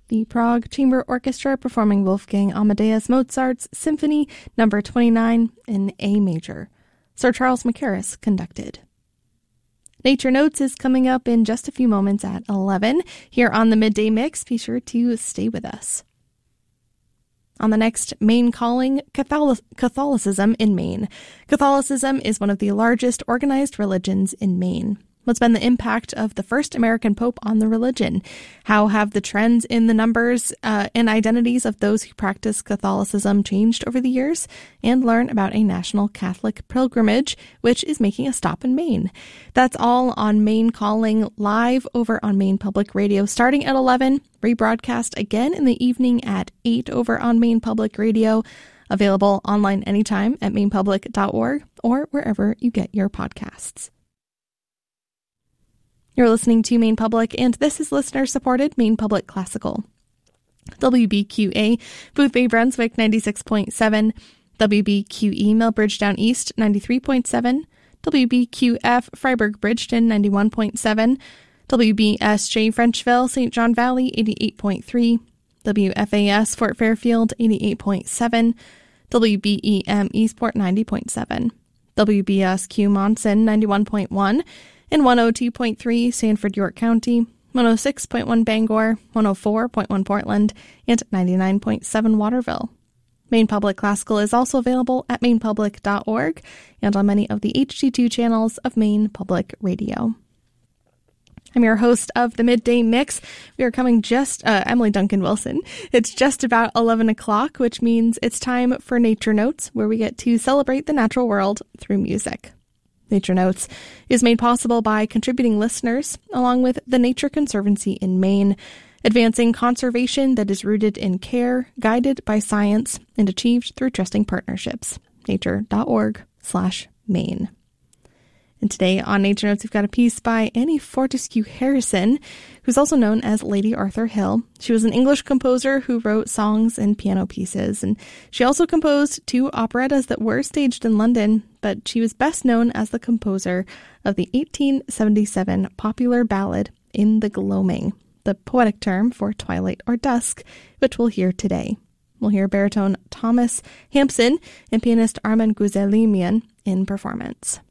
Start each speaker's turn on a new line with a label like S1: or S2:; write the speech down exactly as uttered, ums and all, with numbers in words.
S1: the Prague Chamber Orchestra performing Wolfgang Amadeus Mozart's Symphony Number twenty-nine in A major. Sir Charles Mackerras conducted. Nature Notes is coming up in just a few moments at eleven here on the Midday Mix. Be sure to stay with us. On the next Maine Calling, Catholic- Catholicism in Maine. Catholicism is one of the largest organized religions in Maine. What's been the impact of the first American Pope on the religion? How have the trends in the numbers uh, and identities of those who practice Catholicism changed over the years? And learn about a national Catholic pilgrimage, which is making a stop in Maine. That's all on Maine Calling, live over on Maine Public Radio starting at eleven, rebroadcast again in the evening at eight over on Maine Public Radio. Available online anytime at maine public dot org or wherever you get your podcasts. You're listening to Maine Public, and this is listener-supported Maine Public Classical. W B Q A, Boothbay, Brunswick, ninety-six point seven. W B Q E, Millbridge Down East, ninety-three point seven. W B Q F, Freiburg, Bridgeton, ninety-one point seven. W B S J, Frenchville, Saint John Valley, eighty-eight point three. W F A S, Fort Fairfield, eighty-eight point seven. W B E M, Eastport, ninety point seven. W B S Q, Monson, ninety-one point one. And one oh two point three, Sanford, York County, one oh six point one, Bangor, one oh four point one, Portland, and ninety-nine point seven, Waterville. Maine Public Classical is also available at maine public dot org and on many of the H D two channels of Maine Public Radio. I'm your host of the Midday Mix. We are coming just, uh, Emily Duncan Wilson. It's just about eleven o'clock, which means it's time for Nature Notes, where we get to celebrate the natural world through music. Nature Notes is made possible by contributing listeners, along with the Nature Conservancy in Maine, advancing conservation that is rooted in care, guided by science, and achieved through trusting partnerships. nature.org slash Maine. And today on Nature Notes, we've got a piece by Annie Fortescue Harrison, who's also known as Lady Arthur Hill. She was an English composer who wrote songs and piano pieces, and she also composed two operettas that were staged in London, but she was best known as the composer of the eighteen seventy-seven popular ballad In the Gloaming, the poetic term for twilight or dusk, which we'll hear today. We'll hear baritone Thomas Hampson and pianist Armand Gouzelimian in performance.